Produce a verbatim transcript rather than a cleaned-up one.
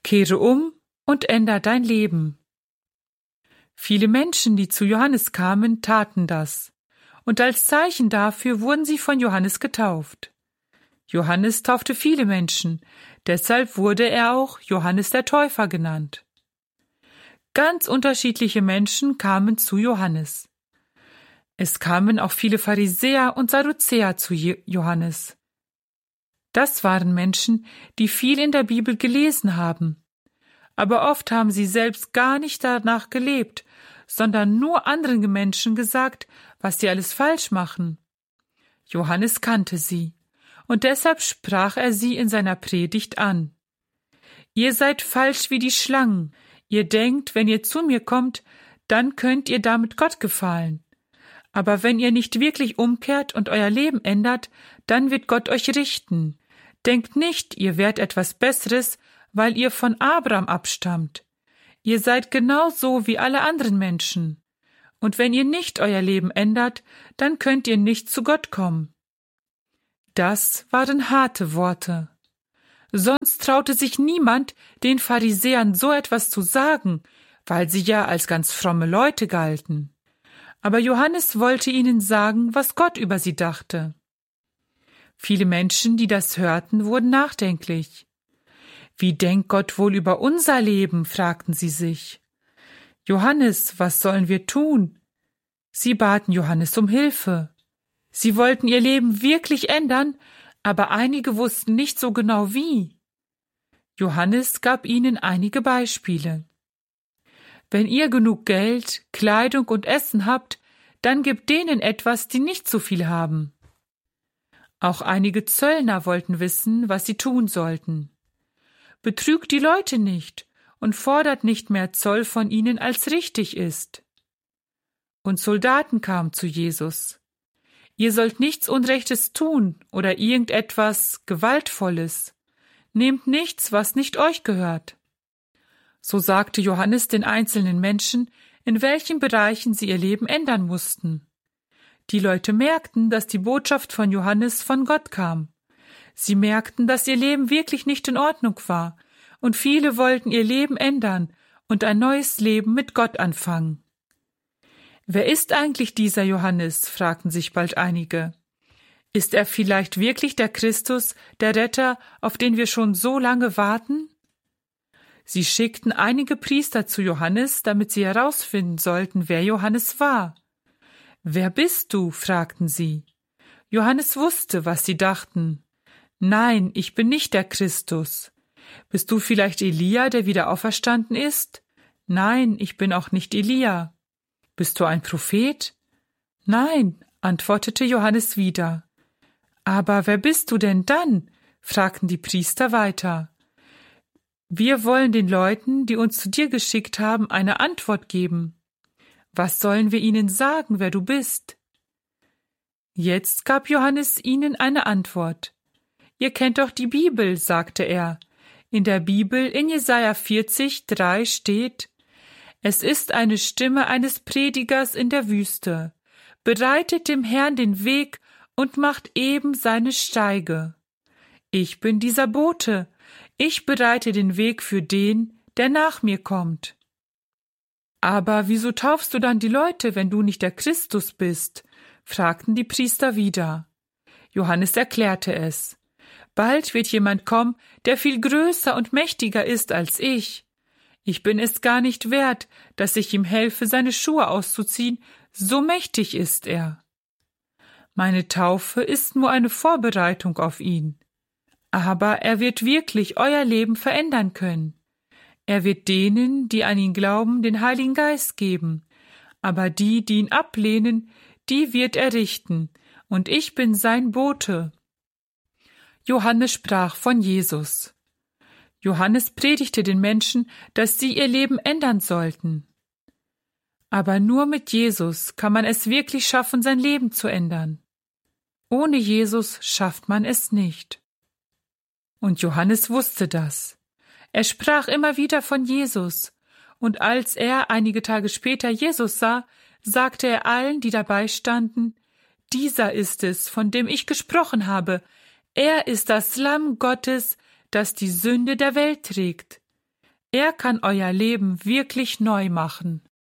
Kehre um und änder dein Leben. Viele Menschen, die zu Johannes kamen, taten das, und als Zeichen dafür wurden sie von Johannes getauft. Johannes taufte viele Menschen, deshalb wurde er auch Johannes der Täufer genannt. Ganz unterschiedliche Menschen kamen zu Johannes. Es kamen auch viele Pharisäer und Sadduzäer zu Johannes. Das waren Menschen, die viel in der Bibel gelesen haben. Aber oft haben sie selbst gar nicht danach gelebt, sondern nur anderen Menschen gesagt, was sie alles falsch machen. Johannes kannte sie, und deshalb sprach er sie in seiner Predigt an. Ihr seid falsch wie die Schlangen. Ihr denkt, wenn ihr zu mir kommt, dann könnt ihr damit Gott gefallen. Aber wenn ihr nicht wirklich umkehrt und euer Leben ändert, dann wird Gott euch richten. Denkt nicht, ihr wärt etwas Besseres, weil ihr von Abraham abstammt. Ihr seid genauso wie alle anderen Menschen. Und wenn ihr nicht euer Leben ändert, dann könnt ihr nicht zu Gott kommen. Das waren harte Worte. Sonst traute sich niemand, den Pharisäern so etwas zu sagen, weil sie ja als ganz fromme Leute galten. Aber Johannes wollte ihnen sagen, was Gott über sie dachte. Viele Menschen, die das hörten, wurden nachdenklich. Wie denkt Gott wohl über unser Leben, fragten sie sich. Johannes, was sollen wir tun? Sie baten Johannes um Hilfe. Sie wollten ihr Leben wirklich ändern, aber einige wussten nicht so genau wie. Johannes gab ihnen einige Beispiele. Wenn ihr genug Geld, Kleidung und Essen habt, dann gebt denen etwas, die nicht so viel haben. Auch einige Zöllner wollten wissen, was sie tun sollten. Betrügt die Leute nicht und fordert nicht mehr Zoll von ihnen, als richtig ist. Und Soldaten kamen zu Jesus. Ihr sollt nichts Unrechtes tun oder irgendetwas Gewaltvolles. Nehmt nichts, was nicht euch gehört. So sagte Johannes den einzelnen Menschen, in welchen Bereichen sie ihr Leben ändern mussten. Die Leute merkten, dass die Botschaft von Johannes von Gott kam. Sie merkten, dass ihr Leben wirklich nicht in Ordnung war, und viele wollten ihr Leben ändern und ein neues Leben mit Gott anfangen. Wer ist eigentlich dieser Johannes? Fragten sich bald einige. Ist er vielleicht wirklich der Christus, der Retter, auf den wir schon so lange warten? Sie schickten einige Priester zu Johannes, damit sie herausfinden sollten, wer Johannes war. »Wer bist du?« fragten sie. Johannes wusste, was sie dachten. »Nein, ich bin nicht der Christus. Bist du vielleicht Elia, der wieder auferstanden ist?« »Nein, ich bin auch nicht Elia.« »Bist du ein Prophet?« »Nein«, antwortete Johannes wieder. »Aber wer bist du denn dann?« fragten die Priester weiter. »Wir wollen den Leuten, die uns zu dir geschickt haben, eine Antwort geben. Was sollen wir ihnen sagen, wer du bist?« Jetzt gab Johannes ihnen eine Antwort. »Ihr kennt doch die Bibel«, sagte er. In der Bibel in Jesaja vierzig, drei steht: »Es ist eine Stimme eines Predigers in der Wüste. Bereitet dem Herrn den Weg und macht eben seine Steige. Ich bin dieser Bote. Ich bereite den Weg für den, der nach mir kommt.« »Aber wieso taufst du dann die Leute, wenn du nicht der Christus bist?« fragten die Priester wieder. Johannes erklärte es. »Bald wird jemand kommen, der viel größer und mächtiger ist als ich. Ich bin es gar nicht wert, dass ich ihm helfe, seine Schuhe auszuziehen, so mächtig ist er. Meine Taufe ist nur eine Vorbereitung auf ihn. Aber er wird wirklich euer Leben verändern können. Er wird denen, die an ihn glauben, den Heiligen Geist geben. Aber die, die ihn ablehnen, die wird er richten. Und ich bin sein Bote.« Johannes sprach von Jesus. Johannes predigte den Menschen, dass sie ihr Leben ändern sollten. Aber nur mit Jesus kann man es wirklich schaffen, sein Leben zu ändern. Ohne Jesus schafft man es nicht. Und Johannes wusste das. Er sprach immer wieder von Jesus. Und als er einige Tage später Jesus sah, sagte er allen, die dabei standen: »Dieser ist es, von dem ich gesprochen habe. Er ist das Lamm Gottes, das die Sünde der Welt trägt. Er kann euer Leben wirklich neu machen.